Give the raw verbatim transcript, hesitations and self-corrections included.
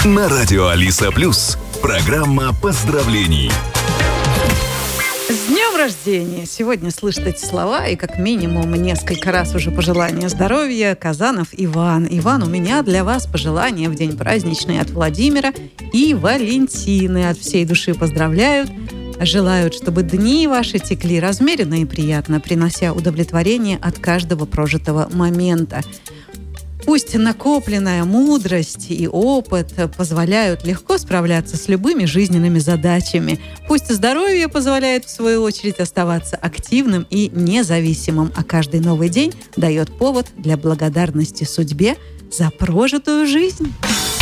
На радио Алиса Плюс. Программа поздравлений. С днем рождения! Сегодня слышат эти слова и как минимум несколько раз уже пожелания здоровья. Казанов Иван. Иван, у меня для вас пожелания в день праздничный от Владимира и Валентины. От всей души поздравляют. Желают, чтобы дни ваши текли размеренно и приятно, принося удовлетворение от каждого прожитого момента. Пусть накопленная мудрость и опыт позволяют легко справляться с любыми жизненными задачами. Пусть здоровье позволяет, в свою очередь, оставаться активным и независимым, а каждый новый день дает повод для благодарности судьбе за прожитую жизнь.